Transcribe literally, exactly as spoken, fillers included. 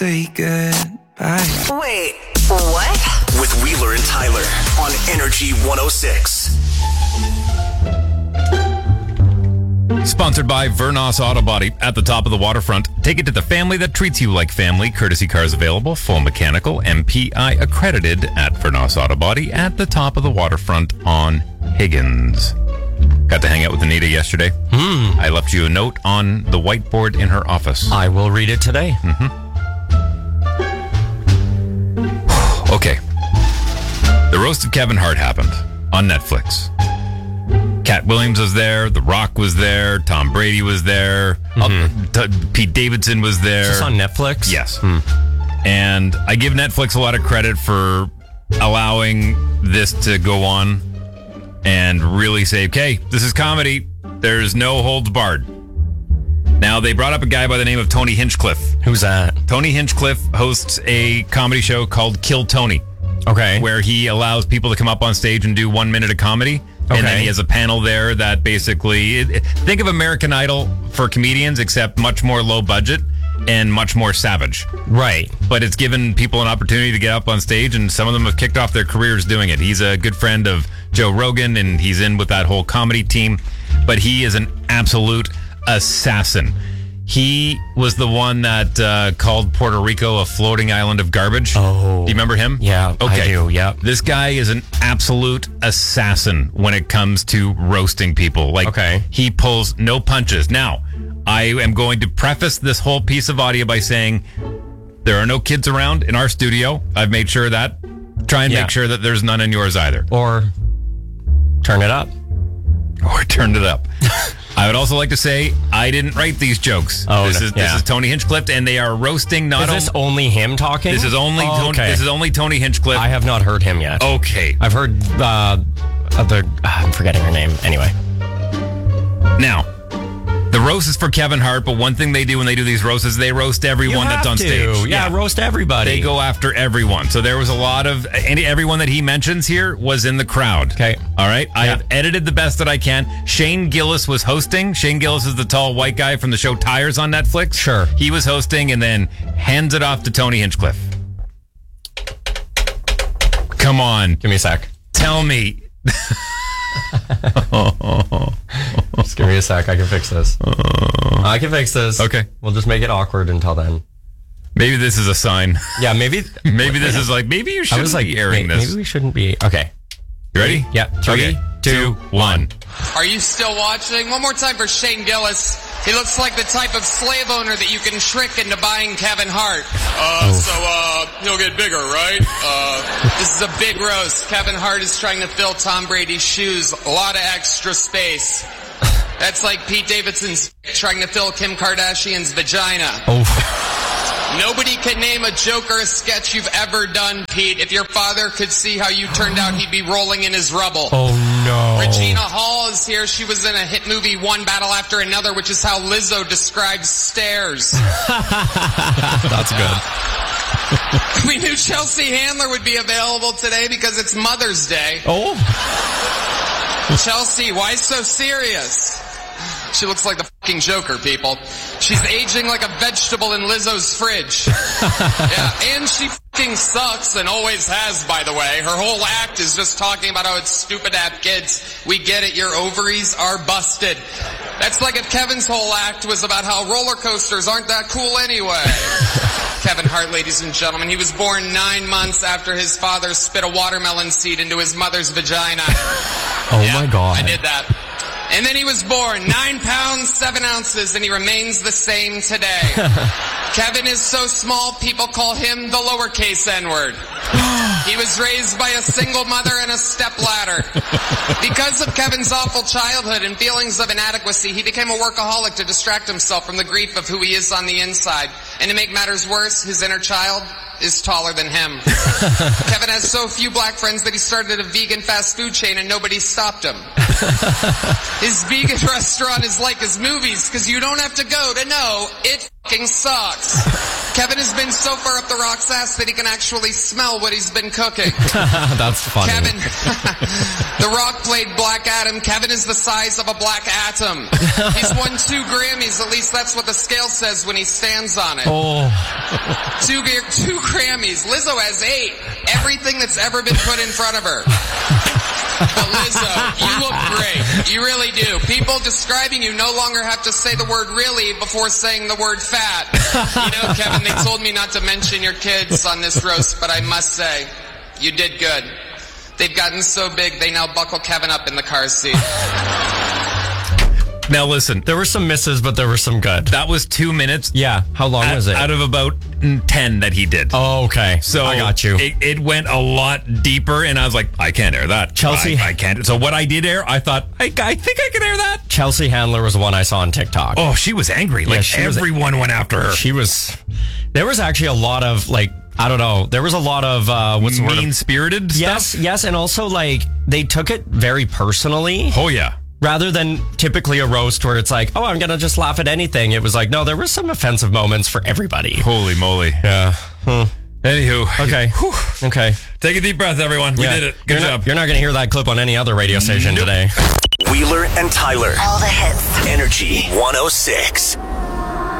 say goodbye. Wait, what? With Wheeler and Tyler on Energy one oh six. Sponsored by Vernos Auto Body at the top of the waterfront. Take it to the family that treats you like family. Courtesy cars available, full mechanical, M P I accredited at Vernos Auto Body at the top of the waterfront on Higgins. Got to hang out with Anita yesterday. Hmm. I left you a note on the whiteboard in her office. I will read it today. Mm-hmm. Okay. The roast of Kevin Hart happened on Netflix. Cat Williams was there. The Rock was there. Tom Brady was there. Mm-hmm. Uh, T- Pete Davidson was there. Is this on Netflix? Yes. Hmm. And I give Netflix a lot of credit for allowing this to go on and really say, okay, this is comedy. There's no holds barred. Now, they brought up a guy by the name of Tony Hinchcliffe. Who's that? Tony Hinchcliffe hosts a comedy show called Kill Tony. Okay. Where he allows people to come up on stage and do one minute of comedy. Okay. And then he has a panel there that basically, it, it, think of American Idol for comedians, except much more low budget and much more savage. Right. But it's given people an opportunity to get up on stage, and some of them have kicked off their careers doing it. He's a good friend of Joe Rogan, and he's in with that whole comedy team. But he is an absolute assassin. He was the one that uh, called Puerto Rico a floating island of garbage. Oh. Do you remember him? Yeah, okay. I do, yeah. This guy is an absolute assassin when it comes to roasting people. Like, okay. He pulls no punches. Now, I am going to preface this whole piece of audio by saying there are no kids around in our studio. I've made sure that. Try and Yeah. make sure that there's none in yours either. Or turn it up. Or turn it up. I would also like to say I didn't write these jokes. Oh, this no, is yeah. this is Tony Hinchcliffe, and they are roasting not Is this only. only him talking? This is only Oh, Tony, okay. this is only Tony Hinchcliffe. I have not heard him yet. Okay. I've heard uh, other. Uh, I'm forgetting her name. Anyway. Now, the roast is for Kevin Hart, but one thing they do when they do these roasts is they roast everyone You that's have on to. stage. Yeah, roast everybody. They go after everyone. So there was a lot of any everyone that he mentions here was in the crowd. Okay. All right. I Yeah. have edited the best that I can. Shane Gillis was hosting. Shane Gillis is the tall white guy from the show Tires on Netflix. Sure. He was hosting and then hands it off to Tony Hinchcliffe. Come on. Give me a sec. Tell me. Just give me a sec. I can fix this. I can fix this. Okay. We'll just make it awkward until then. Maybe this is a sign. Yeah, maybe. Maybe this is like, maybe you I shouldn't was like, be airing may- this. maybe we shouldn't be. Okay. You ready? Yeah. Three, Okay. two, one. Are you still watching? One more time for Shane Gillis. He looks like the type of slave owner that you can trick into buying Kevin Hart. Uh, so, uh, he'll get bigger, right? Uh, this is a big roast. Kevin Hart is trying to fill Tom Brady's shoes. A lot of extra space. That's like Pete Davidson's trying to fill Kim Kardashian's vagina. Oh. Nobody can name a joke or a sketch you've ever done, Pete. If your father could see how you turned out, he'd be rolling in his rubble. Oh no. Regina Hall is here. She was in a hit movie, One Battle After Another, which is how Lizzo describes stairs. That's good. We knew Chelsea Handler would be available today because it's Mother's Day. Oh. Chelsea, why so serious? She looks like the fucking Joker, people. She's aging like a vegetable in Lizzo's fridge. Yeah, and she fucking sucks and always has, by the way. Her whole act is just talking about how it's stupid to have kids. We get it, your ovaries are busted. That's like if Kevin's whole act was about how roller coasters aren't that cool anyway. Kevin Hart, ladies and gentlemen, he was born nine months after his father spit a watermelon seed into his mother's vagina. Oh Yeah, my God. I did that. And then he was born nine pounds, seven ounces, and he remains the same today. Kevin is so small, people call him the lowercase N-word. He was raised by a single mother and a stepladder. Because of Kevin's awful childhood and feelings of inadequacy, he became a workaholic to distract himself from the grief of who he is on the inside. And to make matters worse, his inner child is taller than him. Kevin has so few black friends that he started a vegan fast food chain and nobody stopped him. His vegan restaurant is like his movies because you don't have to go to know it fucking sucks. Kevin has been so far up the Rock's ass that he can actually smell what he's been cooking. That's funny. Kevin, The Rock played Black Adam. Kevin is the size of a black atom. He's won two Grammys. At least that's what the scale says when he stands on it. Oh. Two, two Grammys. Lizzo has eight. Everything that's ever been put in front of her. But Lizzo, you look great. You really do. People describing you no longer have to say the word really before saying the word fat. You know, Kevin, they told me not to mention your kids on this roast, but I must say, you did good. They've gotten so big, they now buckle Kevin up in the car seat. Now listen, There were some misses, but there were some good. that was two minutes. Yeah. How long out, was it? out of about ten that he did. Oh, okay. So I got you. It, it went a lot deeper, and I was like, I can't air that. Chelsea- I, I can't. So what I did air, I thought, I, I think I can air that. Chelsea Handler was the one I saw on TikTok. Oh, she was angry. Like, she was- everyone went after her. She was. There was actually a lot of, like, I don't know. There was a lot of, uh, what's the word? Mean-spirited Yes, stuff? yes. And also, like, they took it very personally. Oh, yeah. Rather than typically a roast where it's like, oh, I'm going to just laugh at anything. It was like, no, there were some offensive moments for everybody. Holy moly. Yeah. Hmm. Anywho. Okay. Whew. Okay. Take a deep breath, everyone. We Yeah. did it. Good you're job. Not, you're not going to hear that clip on any other radio station Nope. today. Wheeler and Tyler. All the hits. Energy one oh six.